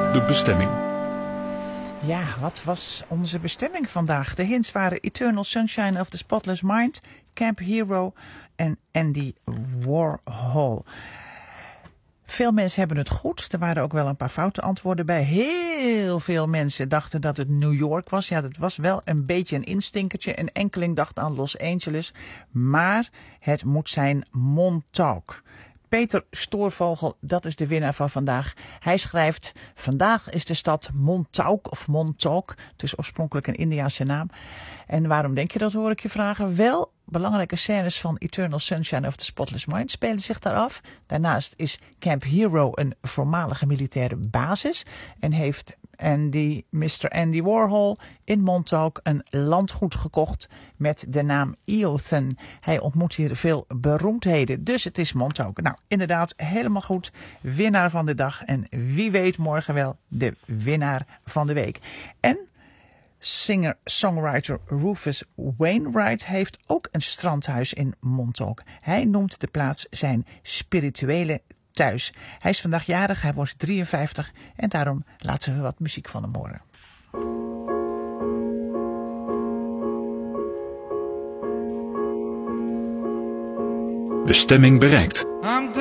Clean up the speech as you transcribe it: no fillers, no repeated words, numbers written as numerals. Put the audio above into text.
De bestemming. Ja, wat was onze bestemming vandaag? De hints waren Eternal Sunshine of the Spotless Mind, Camp Hero en Andy Warhol. Veel mensen hebben het goed. Er waren ook wel een paar foute antwoorden bij. Heel veel mensen dachten dat het New York was. Ja, dat was wel een beetje een instinkertje. Een enkeling dacht aan Los Angeles. Maar het moet zijn Montauk. Peter Stoorvogel, dat is de winnaar van vandaag. Hij schrijft, vandaag is de stad Montauk of Montauk. Het is oorspronkelijk een Indiase naam. En waarom denk je dat, hoor ik je vragen? Wel, belangrijke scènes van Eternal Sunshine of the Spotless Mind spelen zich daar af. Daarnaast is Camp Hero een voormalige militaire basis. En heeft Mr. Andy Warhol in Montauk een landgoed gekocht met de naam Eothen. Hij ontmoet hier veel beroemdheden, dus het is Montauk. Nou, inderdaad, helemaal goed. Winnaar van de dag en wie weet morgen wel de winnaar van de week. En singer-songwriter Rufus Wainwright heeft ook een strandhuis in Montauk. Hij noemt de plaats zijn spirituele thuis. Hij is vandaag jarig, hij wordt 53 en daarom laten we wat muziek van hem horen. Bestemming bereikt.